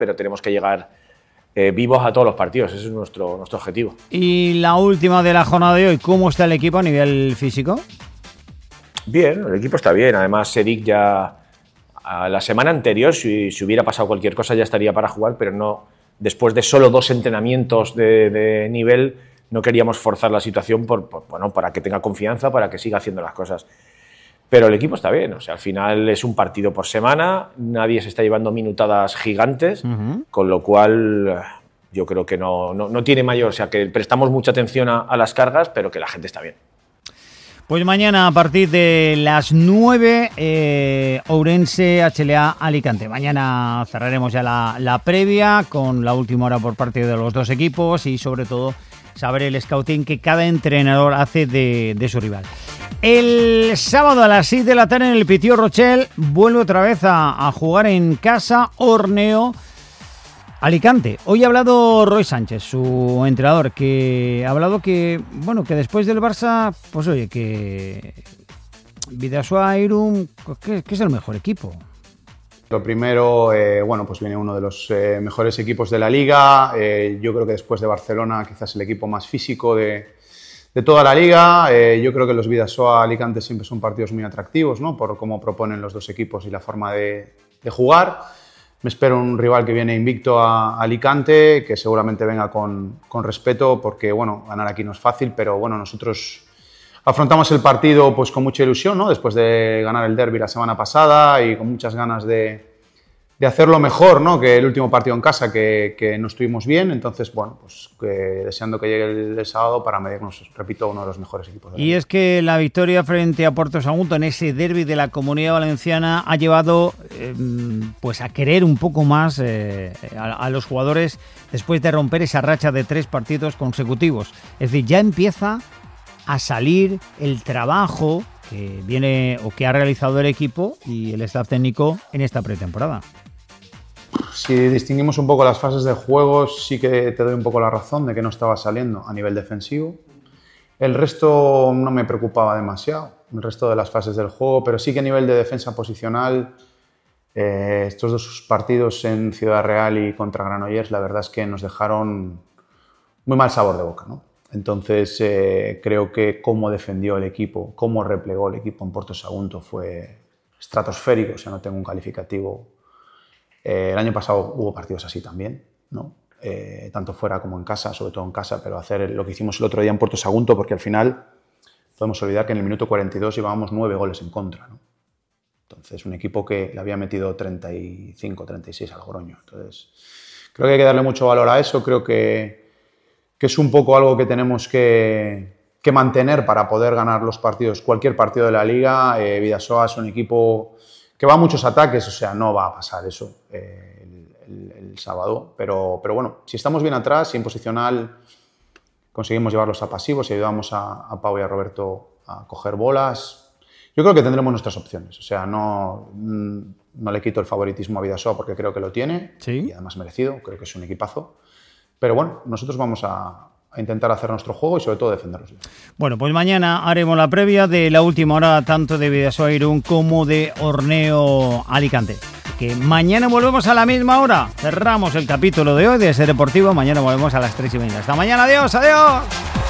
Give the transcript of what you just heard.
pero tenemos que llegar vivos a todos los partidos. Ese es nuestro objetivo. Y la última de la jornada de hoy, ¿cómo está el equipo a nivel físico? Bien, el equipo está bien. Además, Seric ya a la semana anterior, si hubiera pasado cualquier cosa, ya estaría para jugar, pero no. Después de solo 2 entrenamientos de nivel, no queríamos forzar la situación para que tenga confianza, para que siga haciendo las cosas. Pero el equipo está bien, o sea, al final es un partido por semana, nadie se está llevando minutadas gigantes, con lo cual yo creo que no tiene mayor, o sea, que prestamos mucha atención a las cargas, pero que la gente está bien. Pues mañana a partir de las 9, Ourense, HLA, Alicante. Mañana cerraremos ya la previa con la última hora por parte de los dos equipos y sobre todo saber el scouting que cada entrenador hace de su rival. El sábado a las 6 de la tarde en el Pityó Rochelle vuelve otra vez a jugar en casa Orneo Alicante. Hoy ha hablado Roy Sánchez, su entrenador, que ha hablado que después del Barça, pues oye, que Bidasoa Irún, que es el mejor equipo. Lo primero, pues viene uno de los mejores equipos de la Liga. Yo creo que después de Barcelona, quizás el equipo más físico de toda la Liga. Yo creo que los Bidasoa Alicante siempre son partidos muy atractivos, ¿no? Por cómo proponen los dos equipos y la forma de jugar. Me espero un rival que viene invicto a Alicante, que seguramente venga con respeto, porque ganar aquí no es fácil, pero nosotros afrontamos el partido pues con mucha ilusión, ¿no? Después de ganar el derbi la semana pasada y con muchas ganas de hacerlo mejor, ¿no? Que el último partido en casa, que no estuvimos bien. Entonces, deseando que llegue el sábado para medirnos, repito, uno de los mejores equipos. Y es que la victoria frente a Puerto Sagunto en ese derbi de la Comunidad Valenciana ha llevado a querer un poco más a los jugadores después de romper esa racha de 3 partidos consecutivos. Es decir, ya empieza a salir el trabajo que viene o que ha realizado el equipo y el staff técnico en esta pretemporada. Si distinguimos un poco las fases de juego, sí que te doy un poco la razón de que no estaba saliendo a nivel defensivo. El resto no me preocupaba demasiado, el resto de las fases del juego, pero sí que a nivel de defensa posicional, estos 2 partidos en Ciudad Real y contra Granollers, la verdad es que nos dejaron muy mal sabor de boca, ¿no? Entonces, creo que cómo defendió el equipo, cómo replegó el equipo en Puerto Sagunto fue estratosférico, o sea, no tengo un calificativo. El año pasado hubo partidos así también, ¿no? Tanto fuera como en casa, sobre todo en casa, pero hacer lo que hicimos el otro día en Puerto Sagunto, porque al final podemos olvidar que en el minuto 42 llevábamos 9 goles en contra, ¿no? Entonces, un equipo que le había metido 35, 36 al Logroño. Entonces, creo que hay que darle mucho valor a eso, creo que es un poco algo que tenemos que mantener para poder ganar los partidos, cualquier partido de la Liga. Bidasoa es un equipo que va a muchos ataques, o sea, no va a pasar eso el sábado, pero si estamos bien atrás y en posicional conseguimos llevarlos a pasivos y ayudamos a Pau y a Roberto a coger bolas, yo creo que tendremos nuestras opciones, o sea, no le quito el favoritismo a Bidasoa porque creo que lo tiene, ¿sí? Y además merecido, creo que es un equipazo. Pero nosotros vamos a intentar hacer nuestro juego y sobre todo defenderlos. Bueno, pues mañana haremos la previa de la última hora tanto de Bidasoa Irún como de Orneo Alicante. Que mañana volvemos a la misma hora. Cerramos el capítulo de hoy de Ser Deportivo. Mañana volvemos a las 3:20. Hasta mañana. Adiós, adiós.